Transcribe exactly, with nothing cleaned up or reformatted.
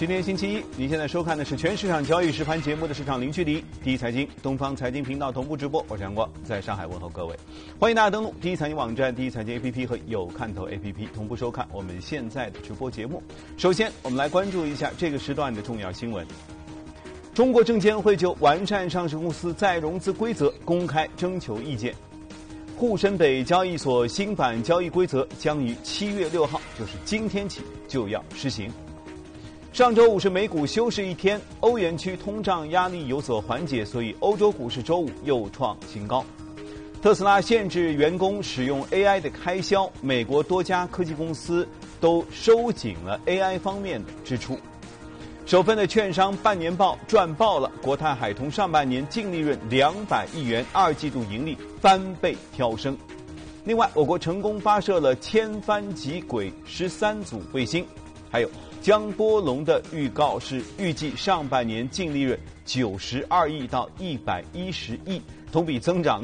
今天星期一，您现在收看的是全市场交易实盘节目的市场零距离，第一财经东方财经频道同步直播，我是杨光，在上海问候各位，欢迎大家登录第一财经网站、第一财经 A P P 和有看头 A P P 同步收看我们现在的直播节目。首先，我们来关注一下这个时段的重要新闻。中国证监会就完善上市公司再融资规则公开征求意见。沪深北交易所新版交易规则将于七月六号，就是今天起就要施行。上周五是美股休市一天，欧元区通胀压力有所缓解，所以欧洲股市周五又创新高。特斯拉限制员工使用 A I 的开销，美国多家科技公司都收紧了 A I 方面的支出。首份的券商半年报赚爆了，国泰海通上半年净利润两百亿元，二季度盈利翻倍飙升。另外，我国成功发射了千帆级轨十三组卫星，还有江波龙的预告是预计上半年净利润九十二亿到一百一十亿，同比增长